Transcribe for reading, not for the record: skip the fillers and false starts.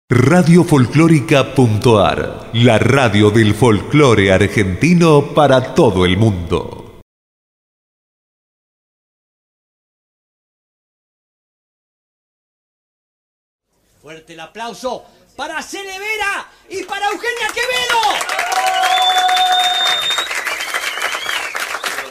Radiofolclórica.ar, la radio del folclore argentino para todo el mundo. Fuerte el aplauso para Celevera y para Eugenia Quevedo.